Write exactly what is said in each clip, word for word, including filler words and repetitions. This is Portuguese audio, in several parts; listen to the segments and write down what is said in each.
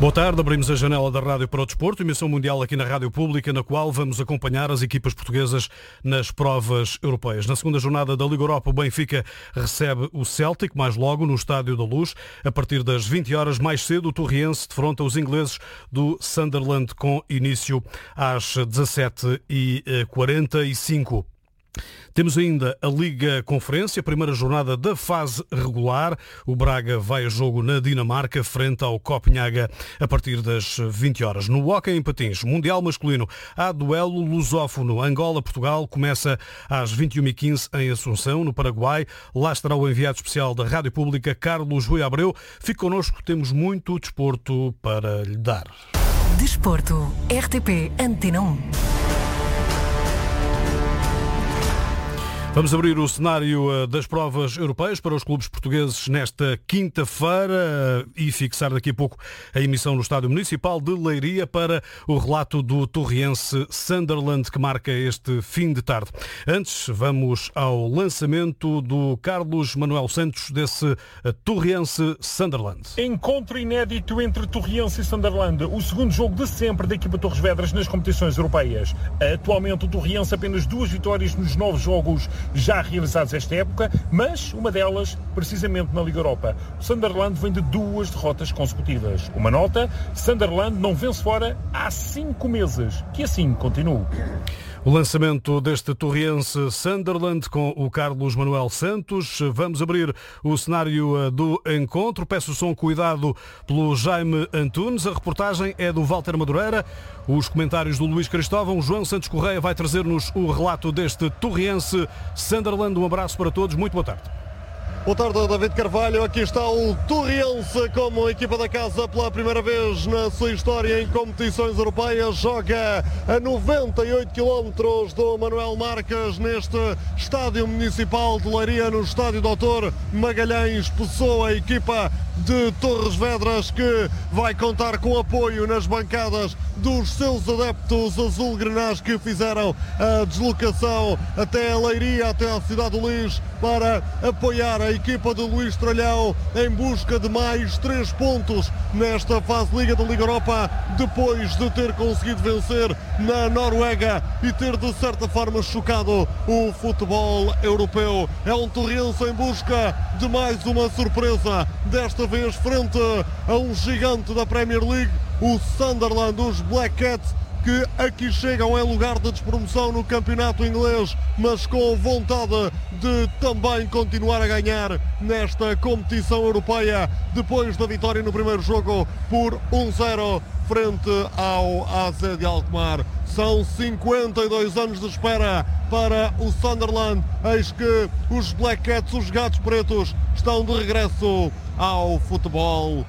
Boa tarde, abrimos a janela da Rádio para o Desporto, emissão mundial aqui na Rádio Pública, na qual vamos acompanhar as equipas portuguesas nas provas europeias. Na segunda jornada da Liga Europa, o Benfica recebe o Celtic, mais logo no Estádio da Luz. A partir das vinte horas, mais cedo, o Torriense defronta os ingleses do Sunderland com início às dezassete e quarenta e cinco. Temos ainda a Liga Conferência, primeira jornada da fase regular. O Braga vai a jogo na Dinamarca, frente ao Copenhaga, a partir das vinte horas. No hóquei em patins, Mundial Masculino, há duelo lusófono. Angola-Portugal começa às vinte e uma e quinze em Assunção, no Paraguai. Lá estará o enviado especial da Rádio Pública, Carlos Rui Abreu. Fique connosco, temos muito desporto para lhe dar. Desporto, R T P Antena um. Vamos abrir o cenário das provas europeias para os clubes portugueses nesta quinta-feira e fixar daqui a pouco a emissão no Estádio Municipal de Leiria para o relato do Torriense Sunderland, que marca este fim de tarde. Antes, vamos ao lançamento do Carlos Manuel Santos desse Torriense Sunderland. Encontro inédito entre Torriense e Sunderland, o segundo jogo de sempre da equipa Torres Vedras nas competições europeias. Atualmente o Torriense apenas duas vitórias nos nove jogos já realizados esta época, mas uma delas precisamente na Liga Europa. O Sunderland vem de duas derrotas consecutivas. Uma nota: Sunderland não vence fora há cinco meses. Que assim continue. O lançamento deste Torriense Sunderland com o Carlos Manuel Santos. Vamos abrir o cenário do encontro. Peço o som cuidado pelo Jaime Antunes. A reportagem é do Walter Madureira. Os comentários do Luís Cristóvão. O João Santos Correia vai trazer-nos o relato deste Torriense Sunderland. Um abraço para todos. Muito boa tarde. Boa tarde, David Carvalho. Aqui está o Torriense como equipa da casa pela primeira vez na sua história em competições europeias. Joga a noventa e oito quilómetros do Manuel Marques neste Estádio Municipal de Leiria, no Estádio doutor Magalhães Pessoa, a equipa de Torres Vedras que vai contar com apoio nas bancadas dos seus adeptos azul-grenás que fizeram a deslocação até a Leiria, até a cidade do Lins, para apoiar a equipa de Luís Tralhão em busca de mais três pontos nesta fase Liga da Liga Europa, depois de ter conseguido vencer na Noruega e ter de certa forma chocado o futebol europeu. É um Torriense em busca de mais uma surpresa, desta vez frente a um gigante da Premier League, o Sunderland, os Black Cats, que aqui chegam em lugar de despromoção no campeonato inglês, mas com vontade de também continuar a ganhar nesta competição europeia, depois da vitória no primeiro jogo por um zero frente ao A Z de Alkmaar. São cinquenta e dois anos de espera para o Sunderland, eis que os Black Cats, os gatos pretos, estão de regresso ao futebol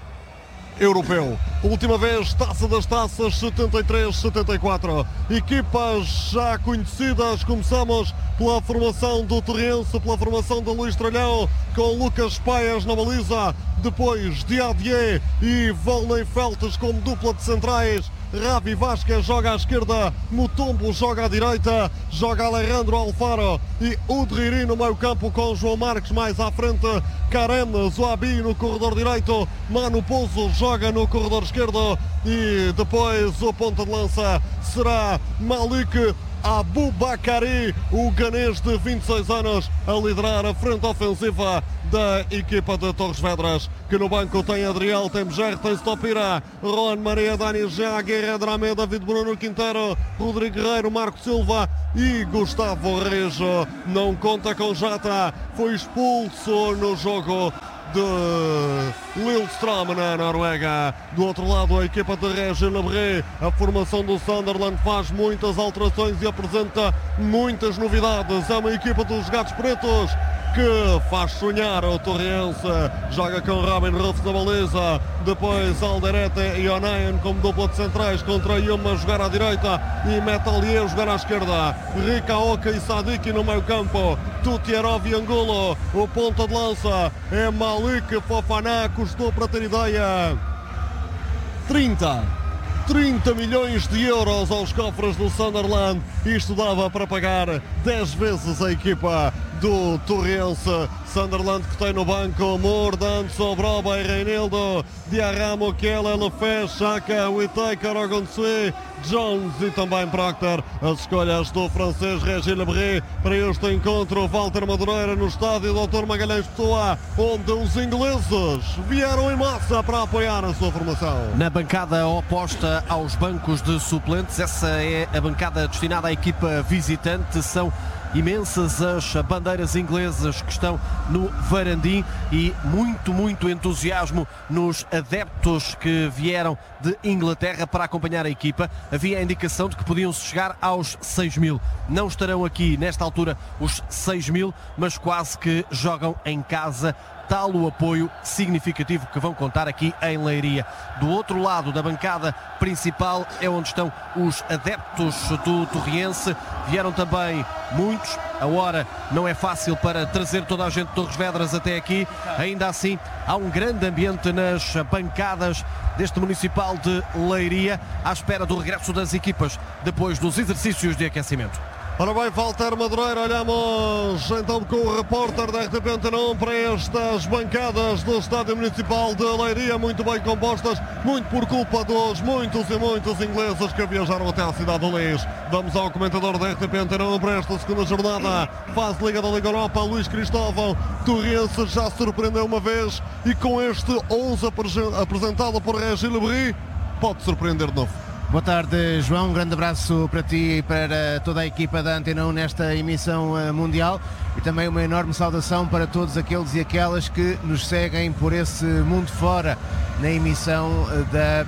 europeu. Última vez, Taça das Taças, setenta e três setenta e quatro. Equipas já conhecidas. Começamos pela formação do Torriense, pela formação de Luís Tralhão, com Lucas Paias na baliza, depois Diadier e Volney Feltes como dupla de centrais. Ravi Vasquez joga à esquerda, Mutombo joga à direita, joga Alejandro Alfaro e Udriri no meio campo, com João Marques mais à frente, Karem Zouabi no corredor direito, Manu Pouso joga no corredor esquerdo e depois o ponta de lança será Malik Aboubakari, o ganês de vinte e seis anos, a liderar a frente ofensiva da equipa de Torres Vedras, que no banco tem Adriel, tem Bejer, tem Stopira, Ron Maria, Dani Jean, Guerra Dramé, David Bruno Quintero, Rodrigo Guerreiro, Marco Silva e Gustavo Rejo. Não conta com Jata, foi expulso no jogo de Lillestrøm na Noruega. Do outro lado, a equipa de Régis Labré. A formação do Sunderland faz muitas alterações e apresenta muitas novidades. É uma equipa dos gatos pretos que faz sonhar o Torriense. Joga com Robin Ruff na baliza, depois Alderete e Onayen como dupla de centrais, contra Yuma jogar à direita e Metalier jogar à esquerda. Rikaoka e Sadiki no meio campo, Tutierov e Angulo. O ponta de lança é Malik Fofana, custou, para ter ideia, trinta milhões de euros aos cofres do Sunderland. Isto dava para pagar dez vezes a equipa do Torriense. Sunderland que tem no banco Mordant, Sobroba e Reinildo, Diarramo, Keller, Lefebvre, Xhaka, Whittaker, Ogunçue, Jones e também Proctor. As escolhas do francês Régis Lebris para este encontro. Walter Madureira no estádio doutor Magalhães Pessoa, onde os ingleses vieram em massa para apoiar a sua formação. Na bancada oposta aos bancos de suplentes, essa é a bancada destinada à equipa visitante. São imensas as bandeiras inglesas que estão no Varandim e muito, muito entusiasmo nos adeptos que vieram de Inglaterra para acompanhar a equipa. Havia a indicação de que podiam-se chegar aos seis mil. Não estarão aqui nesta altura os seis mil, mas quase que jogam em casa. Tal o apoio significativo que vão contar aqui em Leiria. Do outro lado da bancada principal é onde estão os adeptos do Torriense. Vieram também muitos. A hora não é fácil para trazer toda a gente de Torres Vedras até aqui. Ainda assim, há um grande ambiente nas bancadas deste Municipal de Leiria, à espera do regresso das equipas depois dos exercícios de aquecimento. Ora bem, Walter Madureira, olhamos então com o repórter da R T P Antena um para estas bancadas do Estádio Municipal de Leiria, muito bem compostas, muito por culpa dos muitos e muitos ingleses que viajaram até à cidade do Lis. Damos ao comentador da R T P Antena um para esta segunda jornada, fase Liga da Liga Europa, Luís Cristóvão. Torriense já surpreendeu uma vez e com este onze apresentado por Régis Lebris, pode surpreender de novo. Boa tarde, João. Um grande abraço para ti e para toda a equipa da Antena um nesta emissão mundial e também uma enorme saudação para todos aqueles e aquelas que nos seguem por esse mundo fora na emissão da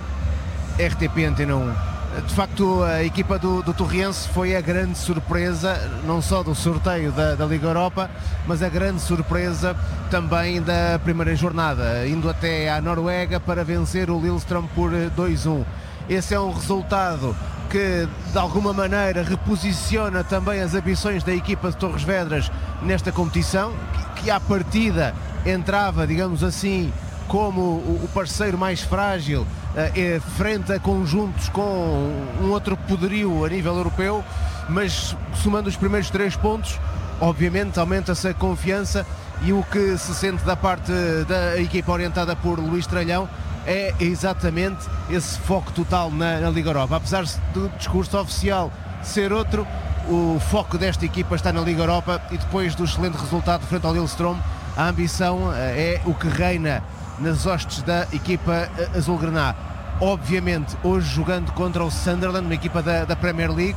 R T P Antena um. De facto, a equipa do, do Torriense foi a grande surpresa, não só do sorteio da, da Liga Europa, mas a grande surpresa também da primeira jornada, indo até à Noruega para vencer o Lillestrøm por dois a um. Esse é um resultado que de alguma maneira reposiciona também as ambições da equipa de Torres Vedras nesta competição, que, que à partida entrava, digamos assim, como o parceiro mais frágil eh, frente a conjuntos com um outro poderio a nível europeu, mas somando os primeiros três pontos, obviamente aumenta-se a confiança e o que se sente da parte da equipa orientada por Luís Tralhão é exatamente esse foco total na, na Liga Europa. Apesar do discurso oficial ser outro, o foco desta equipa está na Liga Europa e depois do excelente resultado frente ao Lillestrøm, a ambição é o que reina nas hostes da equipa azul-grená. Obviamente, hoje jogando contra o Sunderland, uma equipa da, da Premier League,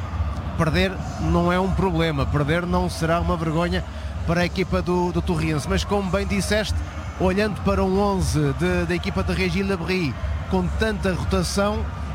perder não é um problema, perder não será uma vergonha para a equipa do, do Torriense, mas como bem disseste, olhando para um onze de, da equipa de Régis Lebris com tanta rotação,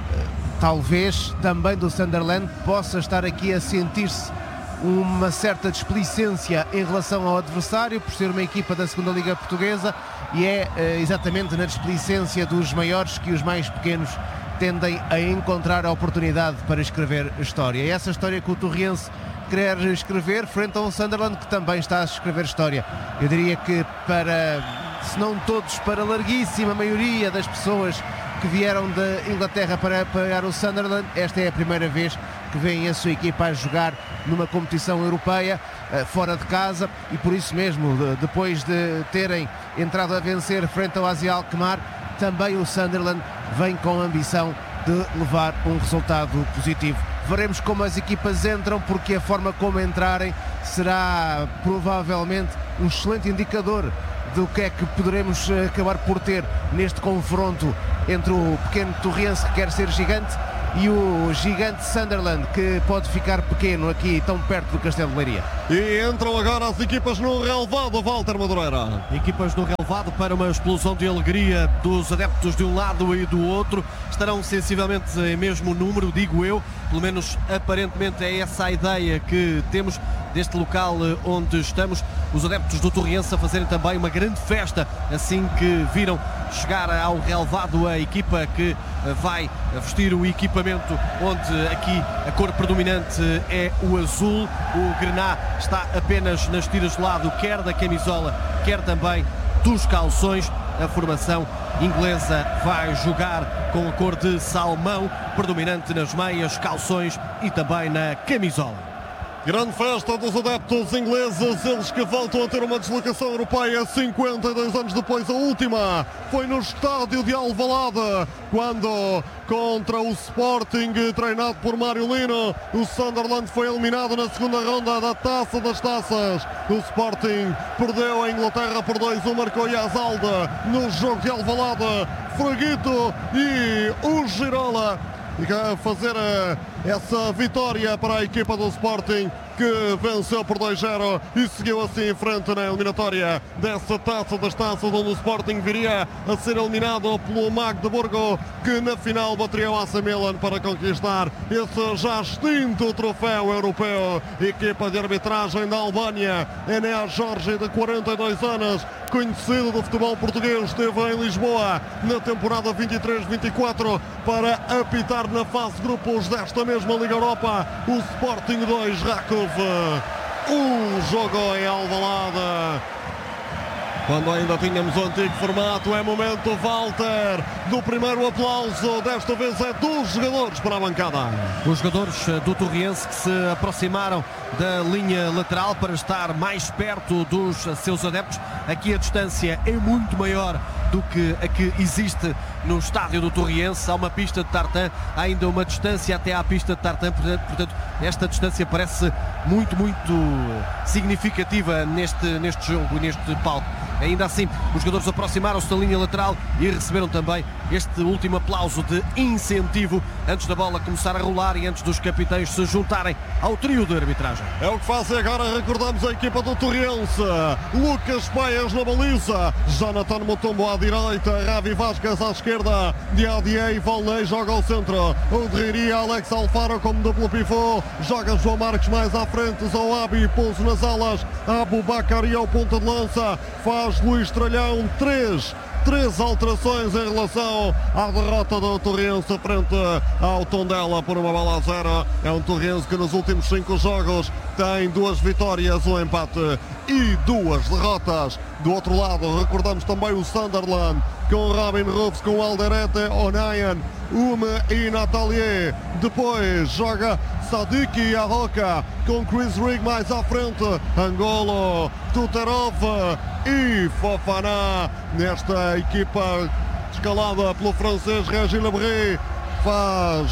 talvez também do Sunderland possa estar aqui a sentir-se uma certa displicência em relação ao adversário, por ser uma equipa da segunda Liga Portuguesa, e é exatamente na displicência dos maiores que os mais pequenos tendem a encontrar a oportunidade para escrever história. E essa história que o Torriense quer escrever frente a um Sunderland que também está a escrever história. Eu diria que para, se não todos, para a larguíssima maioria das pessoas que vieram da Inglaterra para apoiar o Sunderland, esta é a primeira vez que vêem a sua equipa a jogar numa competição europeia, fora de casa, e por isso mesmo, depois de terem entrado a vencer frente ao Asia Alkmaar, também o Sunderland vem com a ambição de levar um resultado positivo. Veremos como as equipas entram, porque a forma como entrarem será provavelmente um excelente indicador do que é que poderemos acabar por ter neste confronto entre o pequeno Torriense, que quer ser gigante, e o gigante Sunderland, que pode ficar pequeno aqui tão perto do Castelo de Leiria. E entram agora as equipas no relevado, Walter Madureira. Equipas no relevado para uma explosão de alegria dos adeptos de um lado e do outro. Estarão sensivelmente em mesmo número, digo eu, pelo menos aparentemente é essa a ideia que temos deste local onde estamos. Os adeptos do Torriense a fazerem também uma grande festa assim que viram chegar ao relevado a equipa que vai vestir o equipamento, onde aqui a cor predominante é o azul. O grená está apenas nas tiras de lado, quer da camisola, quer também dos calções. A formação inglesa vai jogar com a cor de salmão, predominante nas meias, calções e também na camisola. Grande festa dos adeptos ingleses, eles que voltam a ter uma deslocação europeia cinquenta e dois anos depois. A última foi no estádio de Alvalade, quando contra o Sporting, treinado por Mário Lino, o Sunderland foi eliminado na segunda ronda da Taça das Taças. O Sporting perdeu a Inglaterra por dois a um, marcou Yazalde no jogo de Alvalade, Fraguito e o Girola a fazer essa vitória para a equipa do Sporting, que venceu por dois a zero e seguiu assim em frente na eliminatória dessa Taça das Taças, onde o Sporting viria a ser eliminado pelo Magdeburgo, que na final bateria o A C Milan para conquistar esse já extinto troféu europeu. Equipa de arbitragem da Albânia, Enea Jorge, de quarenta e dois anos, conhecido do futebol português, esteve em Lisboa na temporada vinte e três vinte e quatro para apitar na fase de grupos desta mesma Liga Europa. O Sporting dois, Rakov um, jogo em Alvalade. Quando ainda tínhamos o antigo formato, é momento, Walter, do primeiro aplauso. Desta vez é dos jogadores para a bancada. Os jogadores do Torriense que se aproximaram da linha lateral para estar mais perto dos seus adeptos. Aqui a distância é muito maior do que a que existe no estádio do Torriense. Há uma pista de tartan, há ainda uma distância até à pista de tartan, portanto esta distância parece muito, muito significativa neste, neste jogo, neste palco. Ainda assim, os jogadores aproximaram-se da linha lateral e receberam também este último aplauso de incentivo antes da bola começar a rolar e antes dos capitães se juntarem ao trio de arbitragem. É o que faz agora, recordamos a equipa do Torriense. Lucas Paias na baliza, Jonathan Mutombo à direita, Ravi Vasquez à esquerda, Diadier e Volney joga ao centro, Odriria, Alex Alfaro como duplo pivô, joga João Marques mais à frente, Zoabi, Pouso nas alas, Abubakar e ao ponta de lança, faz Luís Tralhão, três, três alterações em relação à derrota do Torriense frente ao Tondela por uma bola a zero. É um Torriense que nos últimos cinco jogos tem duas vitórias, um empate e duas derrotas. Do outro lado, recordamos também o Sunderland, com Robin Roofs, com Alderete, Onayan, Ume e Natalier. Depois joga Sadiq e Arroca, com Chris Rigg mais à frente, Angolo, Tuterov e Fofana. Nesta equipa escalada pelo francês Régis Lebris, faz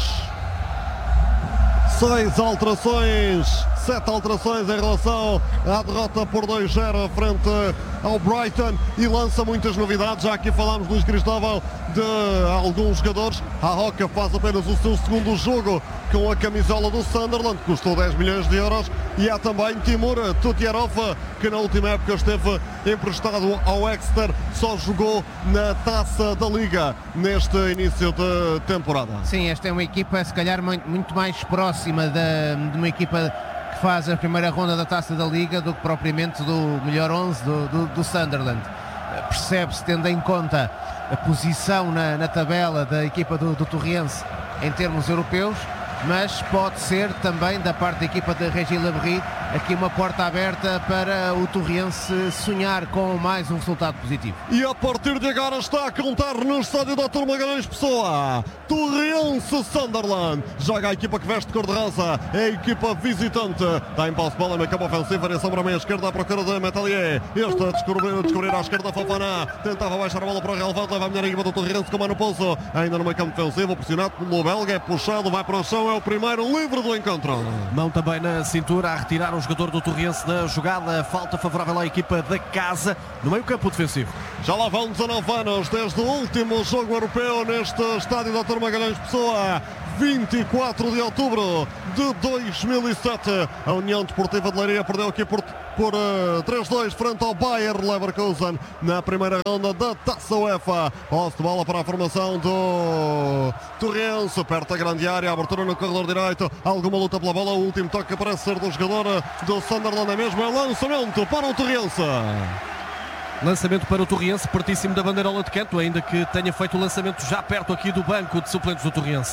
seis alterações, sete alterações em relação à derrota por dois a zero frente ao Brighton e lança muitas novidades. Já aqui falámos, Luís Cristóvão, de alguns jogadores. A Roca faz apenas o seu segundo jogo com a camisola do Sunderland, que custou dez milhões de euros, e há também Timur Tutierov, que na última época esteve emprestado ao Exeter, só jogou na Taça da Liga neste início de temporada. Sim, esta é uma equipa se calhar muito mais próxima de, de uma equipa que faz a primeira ronda da Taça da Liga do que propriamente do melhor onze do, do, do Sunderland. Percebe-se, tendo em conta a posição na, na tabela da equipa do, do Torriense em termos europeus, mas pode ser também da parte da equipa de Régis Lebris aqui uma porta aberta para o Torriense sonhar com mais um resultado positivo. E a partir de agora está a contar no estádio doutor Magalhães Pessoa, Torriense Sunderland. Joga a equipa que veste cor-de-rosa, é a equipa visitante. Está em posse bola no campo ofensivo, variação para a meia esquerda à procura de Metalier. Este a descobrir, a descobrir à esquerda Fofana, tentava baixar a bola para o relevante, leva a melhor equipa do Torriense com Mano Pouso, ainda no meio campo ofensivo, pressionado pelo belga, é puxado, vai para o chão, é o primeiro livre do encontro. Mão também na cintura a retirar o jogador do Torriense da jogada, falta favorável à equipa da casa no meio campo defensivo. Já lá vão dezanove anos desde o último jogo europeu neste estádio doutor Magalhães Pessoa. vinte e quatro de outubro de dois mil e sete, a União Desportiva de Leiria perdeu aqui por, por uh, três a dois frente ao Bayer Leverkusen na primeira ronda da Taça UEFA. Posse de bola para a formação do Torriense, perto da grande área, abertura no corredor direito, alguma luta pela bola, o último toque parece ser do jogador do Sunderland, é mesmo, é lançamento para o Torriense. Lançamento para o Torriense, pertíssimo da bandeirola de canto, ainda que tenha feito o lançamento já perto aqui do banco de suplentes do Torriense.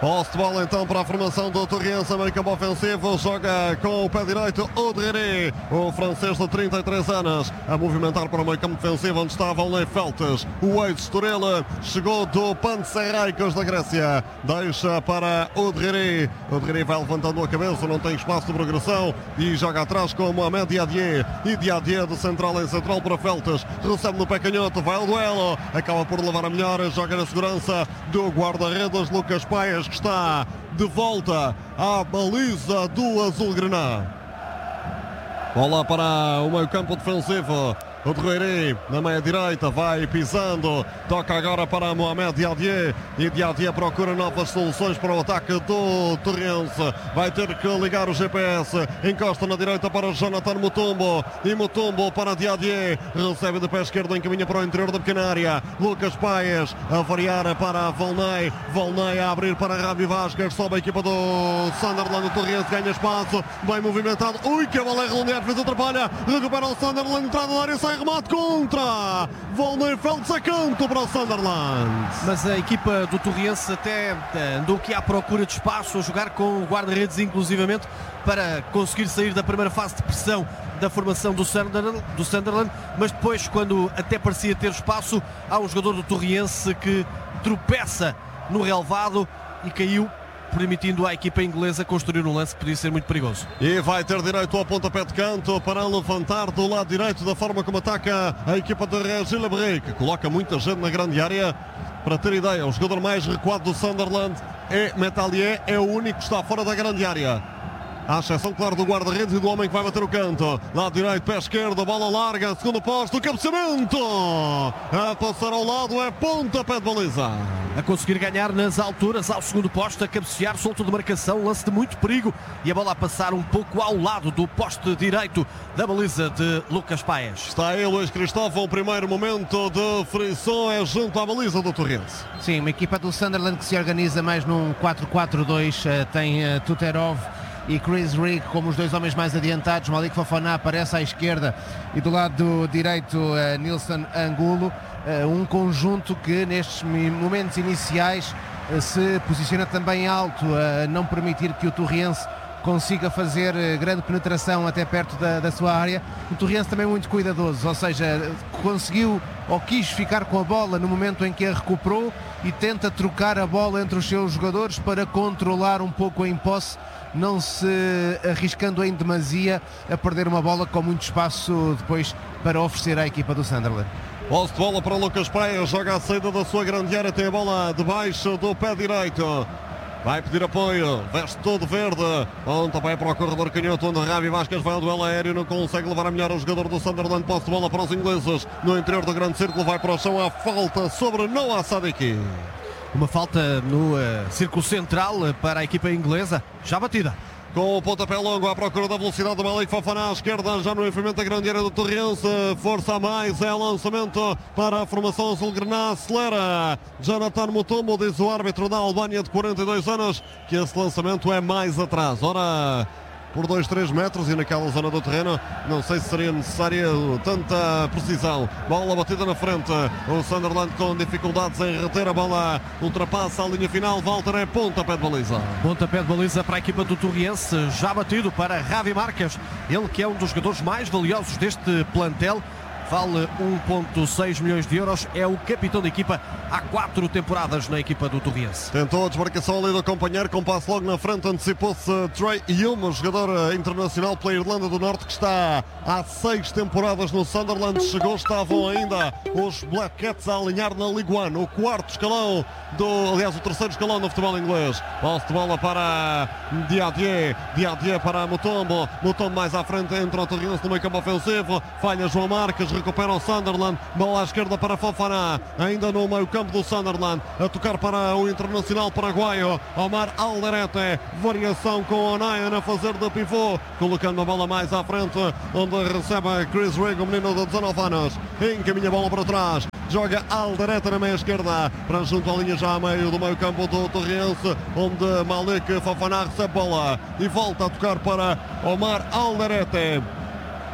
Posse de bola então para a formação do Torriense, meio campo ofensivo, joga com o pé direito Audrey, o francês de trinta e três anos, a movimentar para o meio campo defensivo onde estava o Lei Feltes, o ex-Estoril, chegou do Panathinaikos da Grécia, deixa para Audrey, Audrey vai levantando a cabeça, não tem espaço de progressão e joga atrás com Mohamed Diadier, e Diadier de central em central para Feltes, recebe no pé canhoto, vai ao duelo, acaba por levar a melhor, joga na segurança do guarda-redes Lucas Paias, que está de volta à baliza do azul-grená. Bola para o meio campo defensivo. O Derreiri na meia direita vai pisando, toca agora para Mohamed Diadier e Diadier procura novas soluções para o ataque do Torriense, vai ter que ligar o G P S, encosta na direita para Jonathan Mutombo e Mutombo para Diadier, recebe de pé esquerdo, encaminha para o interior da pequena área, Lucas Paias a variar para Volney, Volney a abrir para Ravi Vasquez, sobe a equipa do Sunderland, o Torriense ganha espaço, bem movimentado, ui que a bola é redondeada, fez atrapalha, recupera o Sunderland, entrada na área, sai remate contra Volney Feltes a canto para o Sunderland. Mas a equipa do Torriense até andou aqui à procura de espaço, a jogar com o guarda-redes inclusivamente para conseguir sair da primeira fase de pressão da formação do Sunderland, do Sunderland, mas depois, quando até parecia ter espaço, há um jogador do Torriense que tropeça no relvado e caiu, permitindo à equipa inglesa construir um lance que podia ser muito perigoso. E vai ter direito ao pontapé de canto para levantar do lado direito da forma como ataca a equipa de Régis Lebris, que coloca muita gente na grande área. Para ter ideia, o jogador mais recuado do Sunderland é Metalier, é o único que está fora da grande área. À exceção, claro, do guarda-redes e do homem que vai bater o canto. Lado direito, pé esquerdo, bola larga, segundo posto, cabeceamento. A passar ao lado é pontapé de baliza. A conseguir ganhar nas alturas, ao segundo posto, a cabecear, solto de marcação, lance de muito perigo e a bola a passar um pouco ao lado do poste direito da baliza de Lucas Paias. Está aí Luís Cristóvão, o primeiro momento de frição é junto à baliza do Torriense. Sim, uma equipa do Sunderland que se organiza mais num quatro quatro dois, tem uh, Tuterov e Chris Rigg como os dois homens mais adiantados. Malik Fofana aparece à esquerda e do lado direito uh, Nilson Angulo, uh, um conjunto que nestes momentos iniciais uh, se posiciona também alto, a uh, não permitir que o Torriense consiga fazer uh, grande penetração até perto da, da sua área. O Torriense também muito cuidadoso, ou seja, conseguiu ou quis ficar com a bola no momento em que a recuperou e tenta trocar a bola entre os seus jogadores para controlar um pouco em posse, não se arriscando em demasia a perder uma bola com muito espaço depois para oferecer à equipa do Sunderland. Posse de bola para Lucas Paias, joga a saída da sua grande área, tem a bola debaixo do pé direito. Vai pedir apoio, veste todo verde, onde vai para o corredor canhoto, onde Ravi Vasquez vai ao duelo aéreo, não consegue levar a melhor o jogador do Sunderland. Posse de bola para os ingleses, no interior do grande círculo, vai para o chão, a falta sobre Noah Sadiki. Uma falta no uh, círculo central uh, para a equipa inglesa, já batida. Com o pontapé longo à procura da velocidade do Malik Fofana à esquerda, já no envolvimento da grande área do Torriense, força a mais, é lançamento para a formação azul-grená, acelera Jonathan Mutombo, diz o árbitro da Albânia de quarenta e dois anos, que esse lançamento é mais atrás. Ora, por dois, três metros e naquela zona do terreno, não sei se seria necessária tanta precisão. Bola batida na frente, o Sunderland com dificuldades em reter a bola, ultrapassa a linha final, Walter é pontapé de baliza. Pontapé de baliza para a equipa do Torriense, já batido para Ravi Marques, ele que é um dos jogadores mais valiosos deste plantel. Vale um vírgula seis milhões de euros, é o capitão da equipa há quatro temporadas na equipa do Torriense. Tentou a desmarcação ali do companheiro, com passo logo na frente, antecipou-se Trey Hume, jogador internacional pela Irlanda do Norte, que está há seis temporadas no Sunderland. Chegou, estavam ainda os Black Cats a alinhar na League One, o quarto escalão, do, aliás o terceiro escalão no futebol inglês. Posse de bola para Diadier, Diadier para Mutombo, Mutombo mais à frente, entra o Torriense no meio campo ofensivo, falha João Marques, recupera o Sunderland, bola à esquerda para Fofana, ainda no meio campo do Sunderland, a tocar para o internacional paraguaio Omar Alderete, variação com o Onayan a fazer de pivô, colocando a bola mais à frente, onde recebe Chris Rigg, o menino de dezanove anos, encaminha a bola para trás, joga Alderete na meia esquerda, para junto à linha já a meio do meio campo do Torriense, onde Malik Fofana recebe bola e volta a tocar para Omar Alderete.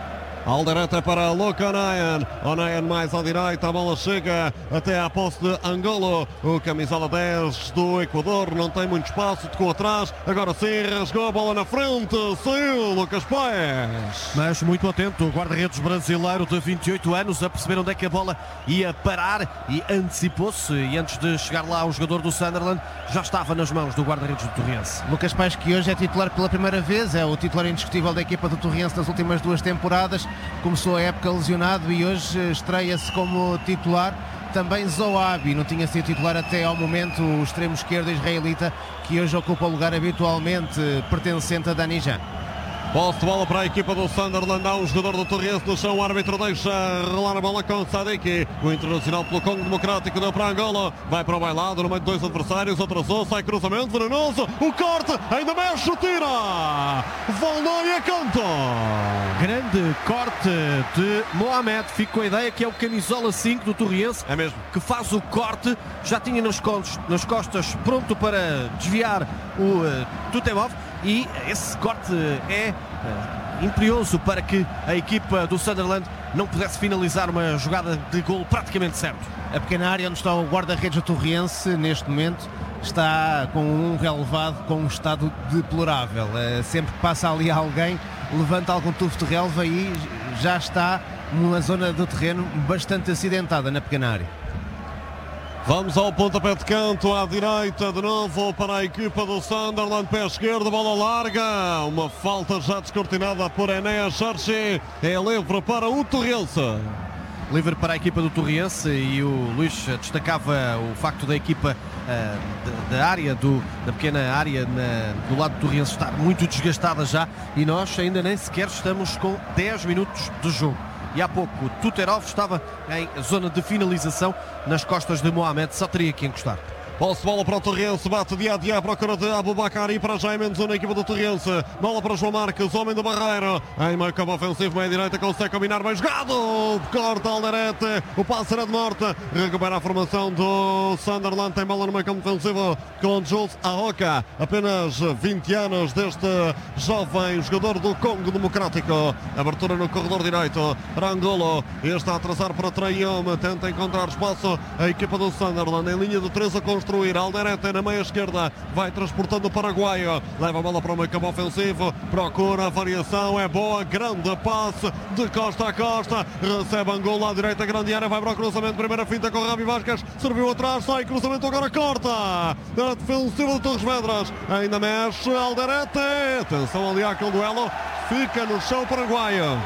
Alderete para Luke Onayan. Onayan mais à direita, a bola chega até à posse de Angolo. O camisola dez do Equador não tem muito espaço, tocou atrás, agora sim rasgou a bola na frente, saiu Lucas Paes. Mas muito atento o guarda-redes brasileiro de vinte e oito anos a perceber onde é que a bola ia parar e antecipou-se, e antes de chegar lá o jogador do Sunderland já estava nas mãos do guarda-redes do Torriense. Lucas Paes, que hoje é titular pela primeira vez, é o titular indiscutível da equipa do Torriense nas últimas duas temporadas, começou a época lesionado e hoje estreia-se como titular. Também Zoabi não tinha sido titular até ao momento, o extremo esquerdo israelita, que hoje ocupa o lugar habitualmente pertencente a Dani Jan. Posse de bola para a equipa do Sunderland. Há um jogador do Torriense no chão. O árbitro deixa rolar a bola com Sadiki. O internacional pelo Congo Democrático deu para Angola. Vai para o bailado no meio de dois adversários. Atrasou, sai cruzamento venenoso. O corte, ainda mexe, tira. Volnoi a canto. Grande corte de Mohamed. Fico com a ideia que é o camisola cinco do Torriense. É mesmo. Que faz o corte. Já tinha nas costas, nas costas pronto para desviar o uh, Tutemov. E esse corte é uh, imperioso para que a equipa do Sunderland não pudesse finalizar uma jogada de golo praticamente certo. A pequena área onde está o guarda-redes do Torriense neste momento está com um relevado com um estado deplorável. Uh, sempre que passa ali alguém, levanta algum tufo de relva e já está numa zona do terreno bastante acidentada na pequena área. Vamos ao pontapé de canto, à direita, de novo para a equipa do Sunderland, pé esquerdo, bola larga, uma falta já descortinada por Enéas Charchi, é livre para o Torriense. Livre para a equipa do Torriense, e o Luís destacava o facto da equipa uh, da área, do, da pequena área na, do lado do Torriense estar muito desgastada já, e nós ainda nem sequer estamos com dez minutos de jogo. E há pouco o Tuterov estava em zona de finalização nas costas de Mohamed, só teria que encostar. Posse de bola para o Torriense, bate dia a dia à procura de Abubakari para já em menos um na equipa do Torriense. Bola para João Marques, homem do Barreiro. Em meio campo ofensivo, meia direita, consegue combinar bem jogado. Corta Alderete, o passe era de morte. Recupera a formação do Sunderland. Tem bola no meio campo ofensivo com Jules Aoka. Apenas vinte anos deste jovem jogador do Congo Democrático. Abertura no corredor direito para Angolo. Este a atrasar para Traiome. Tenta encontrar espaço a equipa do Sunderland em linha de três a construir. Alderete na meia esquerda, vai transportando o paraguaio, leva a bola para o meio campo ofensivo, procura a variação, é boa, grande passe de costa a costa, recebe Angola à direita, grande área, vai para o cruzamento, primeira finta com Rabi Vasquez, serviu atrás, sai cruzamento, agora corta, a defensiva do Torres Vedras, ainda mexe Alderete, atenção ali àquele duelo, fica no chão o paraguaio.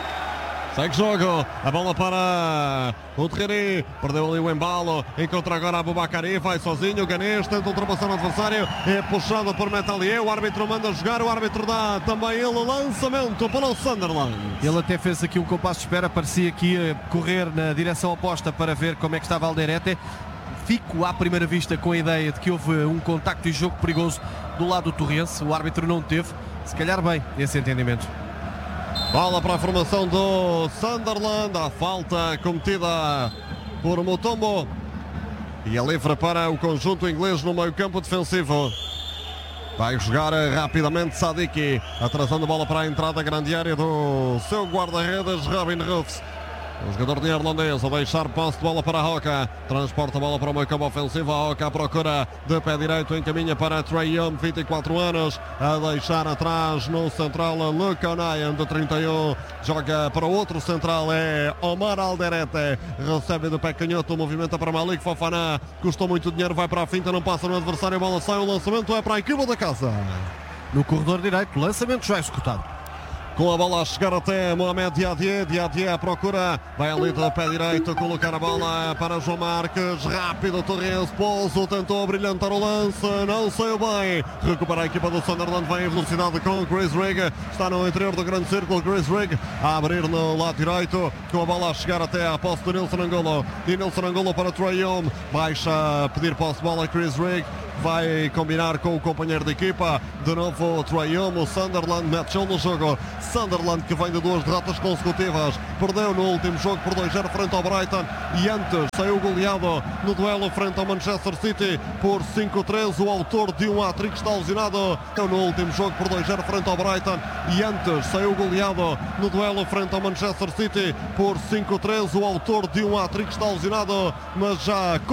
Segue jogo, a bola para o Terreri, perdeu ali o embalo, encontra agora Abubakari, vai sozinho, o Ganês tenta ultrapassar o adversário, é puxado por Metalier, o árbitro manda jogar, o árbitro dá também ele lançamento para o Sunderland. Ele até fez aqui um compasso de espera, parecia que ia correr na direção oposta para ver como é que estava Alderete. Fico à primeira vista com a ideia de que houve um contacto e jogo perigoso do lado do Torriense, o árbitro não teve, se calhar bem, esse entendimento. Bola para a formação do Sunderland, a falta cometida por Mutombo e é livre para o conjunto inglês no meio campo defensivo. Vai jogar rapidamente Sadiki, atrasando a bola para a entrada grande área do seu guarda-redes Robin Ruffs. O jogador neerlandês a deixar passe de bola para a Roca, transporta a bola para o meio campo ofensivo, a Roca à procura de pé direito, encaminha para Traiome, vinte e quatro anos, a deixar atrás no central Luke Onayan de trinta e um, joga para o outro central, é Omar Alderete, recebe do pé canhoto, movimenta para Malik Fofana, custou muito dinheiro, vai para a finta, não passa no adversário, a bola sai, o lançamento é para a equipa da casa. No corredor direito, lançamento já executado. Com a bola a chegar até Mohamed Diadier, Diadier à procura, vai ali do pé direito, colocar a bola para João Marques, rápido Torres, Pouso, tentou brilhantar o lance, não saiu bem, recupera a equipa do Sunderland, vem em velocidade com Chris Rigg, está no interior do grande círculo, Chris Rigg a abrir no lado direito, com a bola a chegar até à posse do Nilson Angolo, e Nilson Angolo para Traiome, baixa a pedir posse de bola Chris Rigg, vai combinar com o companheiro de equipa. De novo o Trae Young, o Sunderland mete-se no jogo. Sunderland que vem de duas derrotas consecutivas, perdeu no último jogo por dois a zero frente ao Brighton e antes saiu goleado no duelo frente ao Manchester City por cinco a três. O autor de um hat-trick está lesionado no último jogo por dois a zero frente ao Brighton e antes saiu goleado no duelo frente ao Manchester City por cinco a três. O autor de um hat-trick está lesionado, mas já